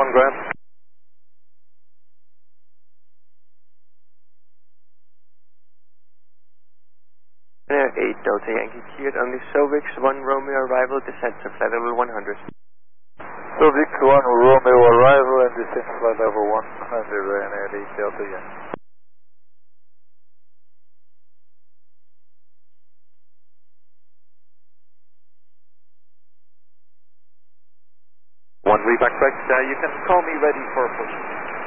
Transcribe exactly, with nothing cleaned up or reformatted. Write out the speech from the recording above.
one, Graham. eight Delta Yankee cleared on the Sovix one Romeo arrival, descent to flight level one hundred. Sovix one Romeo arrival and descent to flight level one hundred, Ryanair eight Delta Yankee. One, reback back, uh, you can call me ready for push.